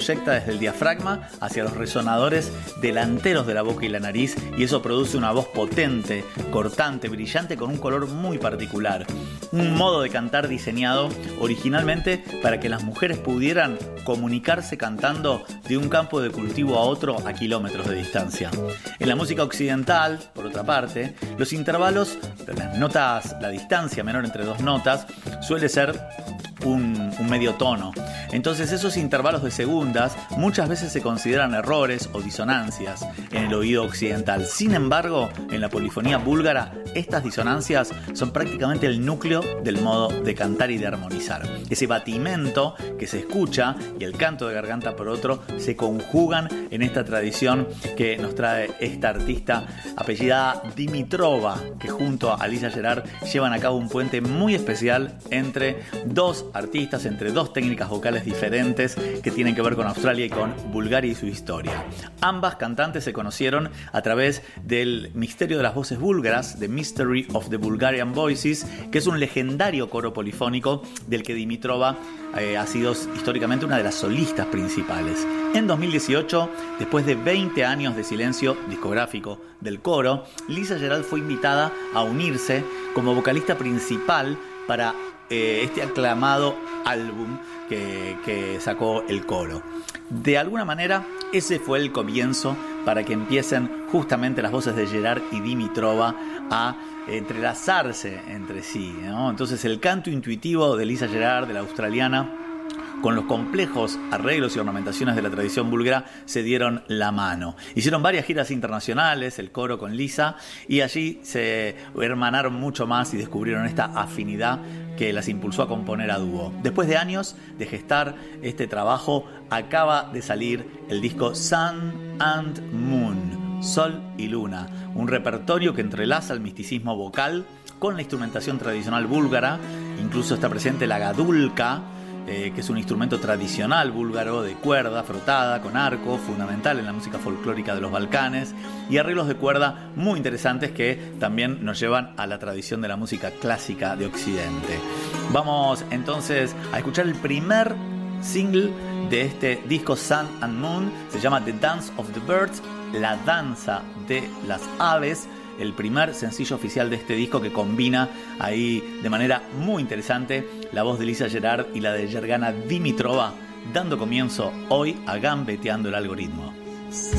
proyecta desde el diafragma hacia los resonadores delanteros de la boca y la nariz, y eso produce una voz potente, cortante, brillante, con un color muy particular. Un modo de cantar diseñado originalmente para que las mujeres pudieran comunicarse cantando de un campo de cultivo a otro a kilómetros de distancia. En la música occidental, por otra parte, los intervalos, las notas, la distancia menor entre dos notas, suele ser un medio tono. Entonces esos intervalos de segundas muchas veces se consideran errores o disonancias en el oído occidental. Sin embargo, en la polifonía búlgara, estas disonancias son prácticamente el núcleo del modo de cantar y de armonizar. Ese batimento que se escucha y el canto de garganta por otro se conjugan en esta tradición que nos trae esta artista apellidada Dimitrova, que junto a Lisa Gerard llevan a cabo un puente muy especial entre dos artistas, entre dos técnicas vocales diferentes que tienen que ver con Australia y con Bulgaria y su historia. Ambas cantantes se conocieron a través del Misterio de las Voces Búlgaras, The Mystery of the Bulgarian Voices, que es un legendario coro polifónico del que Dimitrova ha sido históricamente una de las solistas principales. En 2018, después de 20 años de silencio discográfico del coro, Lisa Gerald fue invitada a unirse como vocalista principal para este aclamado álbum que sacó el coro. De alguna manera, ese fue el comienzo para que empiecen justamente las voces de Gerard y Dimitrova a entrelazarse entre sí, ¿no? Entonces el canto intuitivo de Lisa Gerard, de la australiana, con los complejos arreglos y ornamentaciones de la tradición búlgara, se dieron la mano. Hicieron varias giras internacionales, el coro con Lisa, y allí se hermanaron mucho más y descubrieron esta afinidad que las impulsó a componer a dúo. Después de años de gestar este trabajo, acaba de salir el disco Sun and Moon, Sol y Luna, un repertorio que entrelaza el misticismo vocal con la instrumentación tradicional búlgara. Incluso está presente la gadulka, que es un instrumento tradicional búlgaro de cuerda frotada con arco, fundamental en la música folclórica de los Balcanes, y arreglos de cuerda muy interesantes que también nos llevan a la tradición de la música clásica de Occidente. Vamos entonces a escuchar el primer single de este disco Sun and Moon. Se llama The Dance of the Birds, la danza de las aves, el primer sencillo oficial de este disco, que combina ahí de manera muy interesante la voz de Lisa Gerard y la de Yergana Dimitrova, dando comienzo hoy a Gambeteando el Algoritmo.